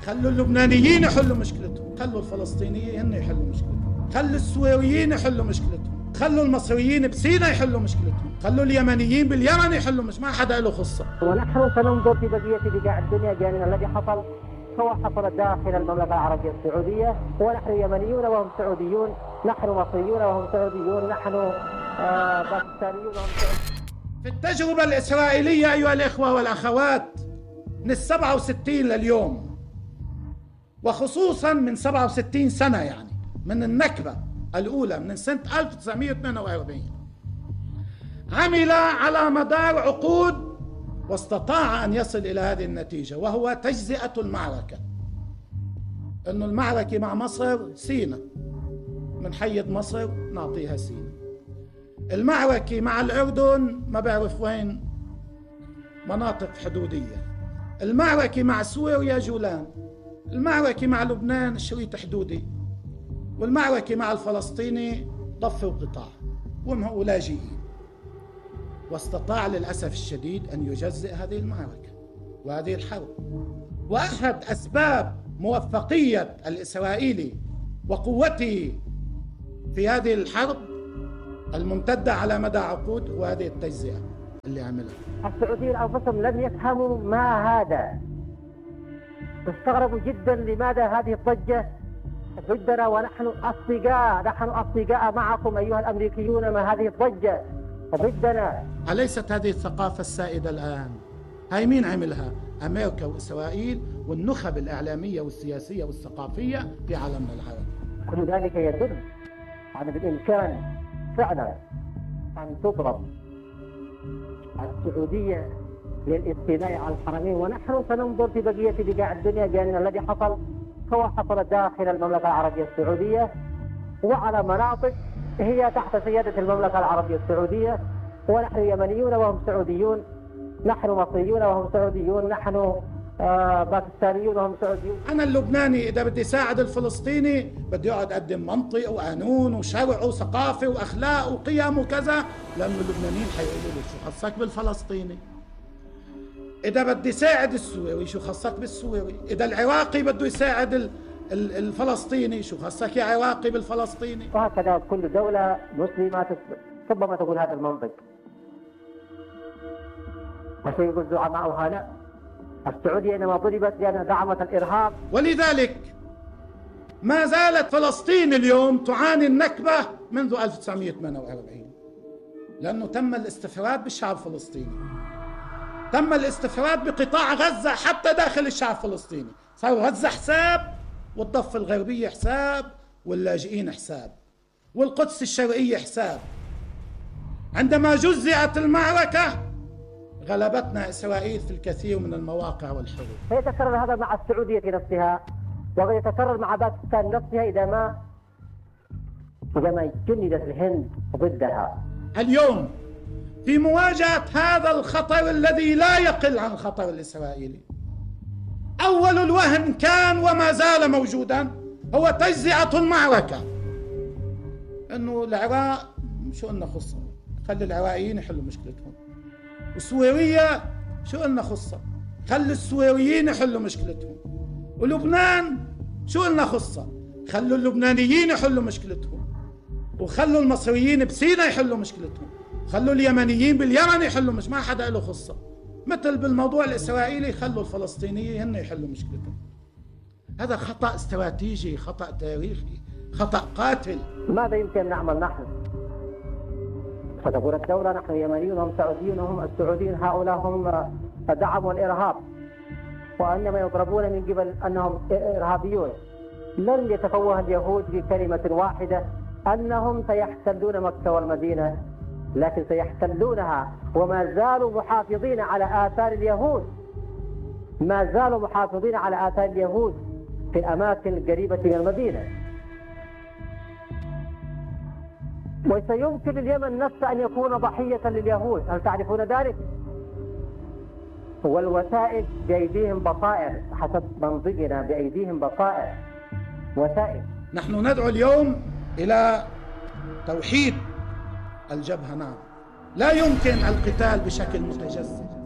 خلوا اللبنانيين يحلوا مشكلتهم، خلوا الفلسطينيين هن يحلوا مشكلتهم، خلوا السوريين يحلوا مشكلتهم، خلوا المصريين بسيناء يحلوا مشكلتهم، خلوا اليمنيين باليمن يحلوا ما حدا له خصة. ونحن سننظر في بقية بقاع الدنيا بأن الذي حصل هو حصل داخل المملكة العربية السعودية، ونحن يمنيون وهم سعوديون، نحن مصريون وهم سعوديون، نحن باكستانيون وهم سعوديون. في التجربة الإسرائيلية أيها الإخوة والأخوات من 67 لليوم، وخصوصا من 67 سنة، يعني من النكبة الأولى من سنة 1948، عمل على مدار عقود واستطاع أن يصل إلى هذه النتيجة، وهو تجزئة المعركة. إنه المعركة مع مصر سيناء، من حيد مصر نعطيها سيناء. المعركة مع الأردن ما بعرف وين، مناطق حدودية. المعركة مع سوريا جولان. المعركة مع لبنان شريط حدودي. والمعركة مع الفلسطيني ضفة وقطاع ولاجئين. واستطاع للأسف الشديد أن يجزئ هذه المعركة وهذه الحرب. وأحد أسباب موفقية الإسرائيلي وقوته في هذه الحرب الممتدة على مدى عقود هو هذه التجزئة اللي عملها. السعوديين أنفسهم لم يفهموا ما هذا، استغربوا جدا لماذا هذه الضجة ضدنا ونحن أصدقاء معكم أيها الأمريكيون، ما هذه الضجة ضدنا. أليست هذه الثقافة السائدة الآن؟ هاي مين عملها؟ أمريكا وإسرائيل والنخب الإعلامية والسياسية والثقافية في عالمنا العربي. كل ذلك يدل على بالإمكان فعلا أن تضرب السعودية للاستيلاء على الحرمين، ونحن سننظر في بقية بقاع الدنيا بأن الذي حصل هو حصل داخل المملكة العربية السعودية وعلى مناطق هي تحت سيادة المملكة العربية السعودية، ونحن يمنيون وهم سعوديون، نحن مصريون وهم سعوديون، نحن باكستانيون وهم سعوديون. أنا اللبناني إذا بدي ساعد الفلسطيني بدي يقعد أقدم منطق وقانون وشرع وثقافة وأخلاق وقيم وكذا، لأنه اللبنانيين حيقولوا لي شو خصك بالفلسطيني؟ إذا بدي ساعد السوري شو خصك بالسوري؟ إذا العراقي بده يساعد الفلسطيني شو خصك يا عراقي بالفلسطيني؟ وهكذا كل دولة مسلمة ربما تقول هذا المنطق، وسيقول زعماؤها لا، السعودية إنما ضربت لأنها دعمت الإرهاب. ولذلك ما زالت فلسطين اليوم تعاني النكبة منذ 1948، لأنه تم الاستفراد بالشعب الفلسطيني، تم الاستفراد بقطاع غزة حتى داخل الشعب الفلسطيني. صار غزة حساب، والضفة الغربية حساب، واللاجئين حساب، والقدس الشرقية حساب. عندما جزئت المعركة غلبتنا إسرائيل في الكثير من المواقع والحروب. سيتكرر هذا مع السعودية نفسها، وقد يتكرر مع باكستان نفسها إذا ما جندت الهند ضدها. اليوم في مواجهة هذا الخطر الذي لا يقل عن الخطر الإسرائيلي، أول الوهن كان وما زال موجودا هو تجزئة المعركة. إنه العراق شو قلنا خصة، خلي العراقيين يحلوا مشكلتهم. وسوريا شو قلنا خصة، خلي السوريين يحلوا مشكلتهم. ولبنان شو قلنا خصة، خلوا اللبنانيين يحلوا مشكلتهم، وخلوا المصريين بسيناء يحلوا مشكلتهم، خلوا اليمنيين باليمن يحلوا ما حدا له خصة. مثل بالموضوع الإسرائيلي خلوا الفلسطينيين هن يحلوا مشكلتهم. هذا خطأ استراتيجي، خطأ تاريخي، خطأ قاتل. ماذا يمكن نعمل نحن؟ فتقول الدولة نحن يمنيون وهم سعوديون وهم السعوديين، هؤلاء هم دعموا الإرهاب، وإنما يضربون من قبل أنهم إرهابيون. لن يتفوه اليهود بكلمة واحدة أنهم سيحتلون مكة والمدينة، لكن سيحتلونها وما زالوا محافظين على آثار اليهود، ما زالوا محافظين على آثار اليهود في الأماكن القريبة من المدينة. وسيمكن اليمن نفسه أن يكون ضحية لليهود، هل تعرفون ذلك؟ والوسائل بأيديهم بصائر، حسب منطقنا بأيديهم بصائر وسائل. نحن ندعو اليوم إلى توحيد الجبهة. نعم، لا يمكن القتال بشكل متجزئ.